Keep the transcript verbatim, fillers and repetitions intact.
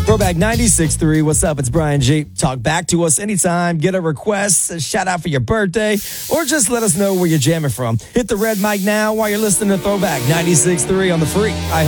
Throwback ninety-six point three. What's up? It's Brian G. Talk back to us anytime. Get a request, a shout out for your birthday, or just let us know where you're jamming from. Hit the red mic now while you're listening to Throwback ninety-six point three on the free iHeart